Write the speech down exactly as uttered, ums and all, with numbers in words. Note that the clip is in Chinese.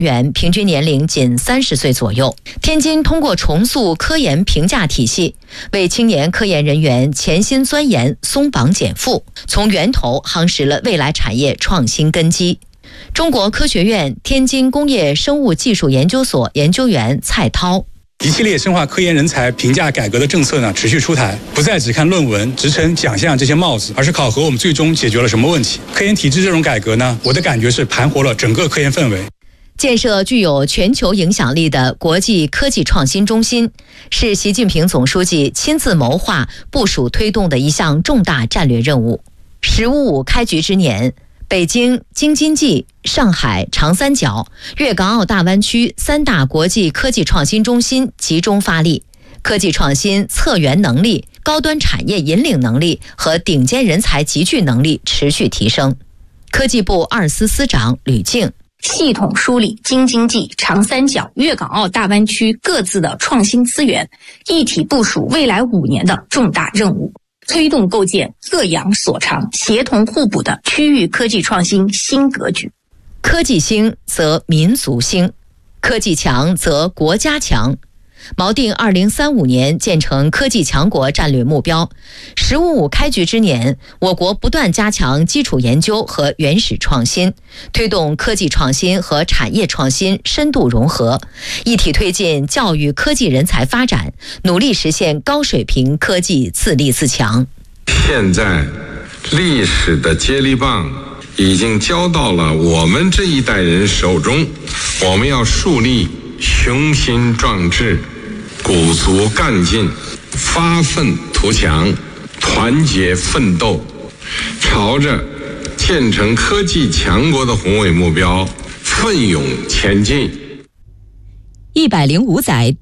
员平均年龄仅三十岁左右。天津通过重塑科研评价体系，为青年科研人员潜心钻研松绑减负，从源头夯实了未来产业创新根基。中国科学院天津工业生物技术研究所研究员蔡涛。 一系列深化科研人才评价改革的政策呢，持续出台，不再只看论文、职称、奖项这些帽子，而是考核我们最终解决了什么问题。科研体制这种改革呢，我的感觉是盘活了整个科研氛围。 建设具有全球影响力的国际科技创新中心，是习近平总书记亲自谋划、部署推动的一项重大战略任务。“十五五”开局之年，北京、京津冀、上海、长三角、粤港澳大湾区三大国际科技创新中心集中发力，科技创新策源能力、高端产业引领能力和顶尖人才集聚能力持续提升。科技部二司司长吕静。 系统梳理京津冀、长三角、粤港澳大湾区各自的创新资源，一体部署未来五年的重大任务，推动构建各养所长、协同互补的区域科技创新新格局。 科技兴则民族兴，科技强则国家强。锚定二零三五年建成科技强国战略目标，“十五五”开局之年，我国不断加强基础研究和原始创新，推动科技创新和产业创新深度融合，一体推进教育科技人才发展，努力实现高水平科技自立自强。 现在，历史的接力棒已经交到了我们这一代人手中，我们要树立雄心壮志、鼓足干劲、发愤图强、团结奋斗，朝着建成科技强国的宏伟目标奋勇前进。 一百零五载